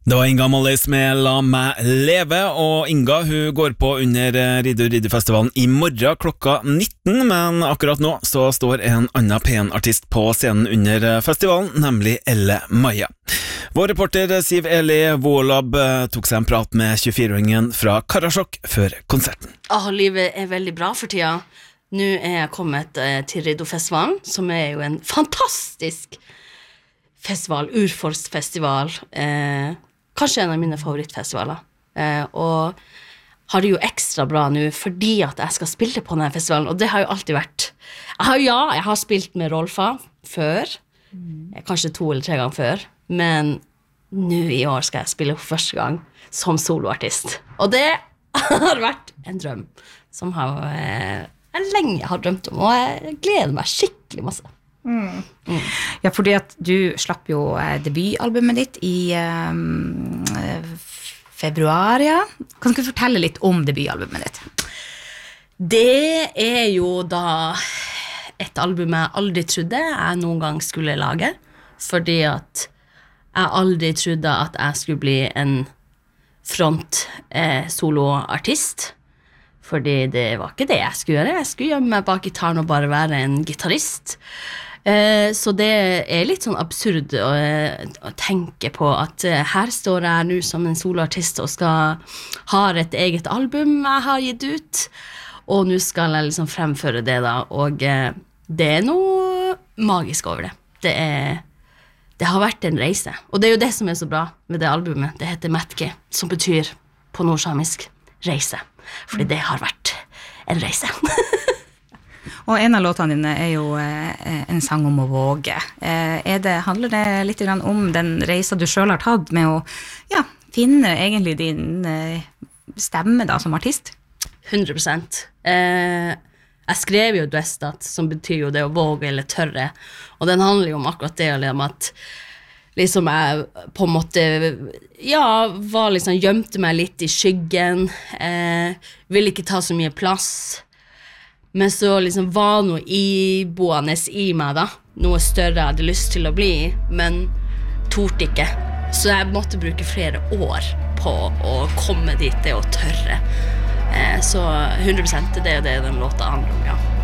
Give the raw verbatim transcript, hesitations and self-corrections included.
Det var Inga Mollis med La meg leve, og Inga hun går på under Riddu Riddu-festivalen i morgen klokka nitten, men akkurat nå så står en annen pen-artist på scenen under festivalen, nemlig Elle Maja. Vår reporter Siv Eli Vålab tok seg en prat med tjuefire-åringen fra Karasjok før konserten. Åh, livet er veldig bra for tida. Nå er jeg kommet eh, til Riddu-festivalen, som er jo en fantastisk festival, urfolksfestival, eh, kanskje en av mine favorittfestivaler, eh, og har det jo ekstra bra nå, fordi at jeg skal spille på denne festivalen, og det har jo alltid vært, jeg har, ja, jeg har spilt med Rolfa før, mm. kanskje to eller tre ganger før, men nå i år skal jeg spille for første gang som soloartist, og det har vært en drøm, som har, eh, jeg lenge har drømt om, og jeg gleder meg skikkelig masse. Mm. Mm. Ja, fordi at du slapp jo eh, debutalbumet ditt i eh, februar, ja. Kan du fortelle litt om debutalbumet ditt? Det er jo da et album jeg aldri trodde jeg noen gang skulle lage, fordi at jeg aldri trodde at jeg skulle bli en front eh, soloartist, fordi det var ikke det jeg skulle gjøre. Jeg skulle gjemme meg bak gitaren og bare være en gitarist. Eh, så det er litt sånn absurd å, å tenke på at eh, her står jeg nå som en soloartist og skal ha et eget album jeg har gitt ut, og nå skal jeg liksom fremføre det da, og eh, det er noe magisk over det. Det, er, det har vært en reise, og det er jo det som er så bra med det albumet. Det heter Matki, som betyr på nordsamisk reise, fordi det har vært en reise. Og en av låtene dine er jo eh, en sang om å våge. Eh, er det, handler det litt grann om den reisa du selv har tatt med å ja, finne egentlig din eh, stemme da, som artist? hundre prosent. Eh, jeg skrev jo Dresdat, som betyr jo det å våge eller tørre, og den handler jo om akkurat det, om at liksom jeg på en måte, ja, var liksom, gjemte meg litt i skyggen, eh, ville ikke ta så mye plass, men så liksom var noe iboende i meg da, noe større jeg hadde lyst til å bli, men torde ikke. Så jeg måtte bruke flere år på å komme dit, det å tørre. Eh, så hundre prosent det er det den låta handler om, ja.